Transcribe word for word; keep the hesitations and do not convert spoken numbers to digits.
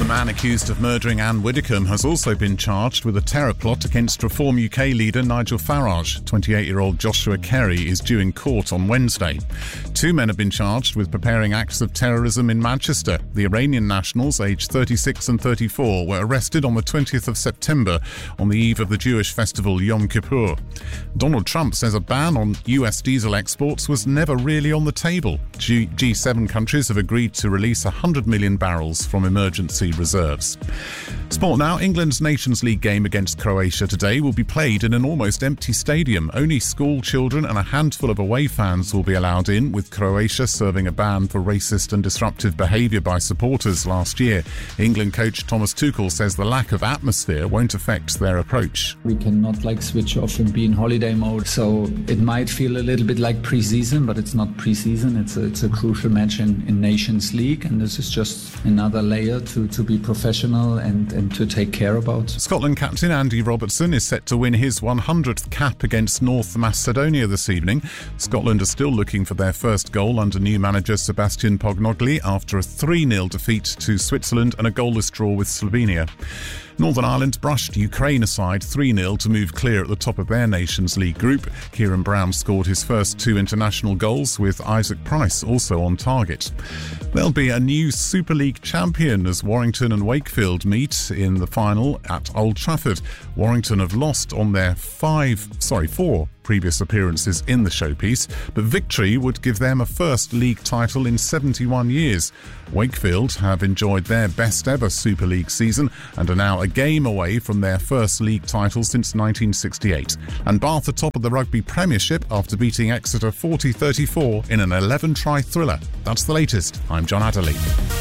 man accused of murdering Anne Widdecombe has also been charged with a terror plot against Reform U K leader Nigel Farage. twenty-eight-year-old Joshua Kerry is due in court on Wednesday. Two men have been charged with preparing acts of terrorism in Manchester. The Iranian nationals, aged thirty-six and thirty-four, were arrested on the twentieth of September on the eve of the Jewish festival Yom Kippur. Donald Trump says a ban on U S diesel exports was never really on the table. G- G7 countries have agreed to release one hundred million barrels from emergency reserves. Sport now. England's Nations League game against Croatia today will be played in an almost empty stadium. Only school children and a handful of away fans will be allowed in, with Croatia serving a ban for racist and disruptive behaviour by supporters last year. England coach Thomas Tuchel says the lack of atmosphere won't affect their approach. We cannot like switch off and be in holiday mode, so it might feel a little bit like pre-season, but it's not pre-season. It's a, it's a crucial match in, in Nations League, and this is just another layer to, to be professional and, and to take care about. Scotland captain Andy Robertson is set to win his one hundredth cap against North Macedonia this evening. Scotland are still looking for their first goal under new manager Sebastian Pognogli after a three nil defeat to Switzerland and a goalless draw with Slovenia. Northern Ireland brushed Ukraine aside three nil to move clear at the top of their Nations League group. Kieran Brown scored his first two international goals, with Isaac Price also on target. There'll be a new Super League champion as Warrington and Wakefield meet in the final at Old Trafford. Warrington have lost on their five, sorry, four previous appearances in the showpiece, but victory would give them a first league title in seventy-one years. Wakefield have enjoyed their best ever Super League season and are now a game away from their first league title since nineteen sixty-eight. And Bath are top of the Rugby Premiership after beating Exeter forty thirty-four in an eleven-try thriller. That's the latest. I'm John Adderley.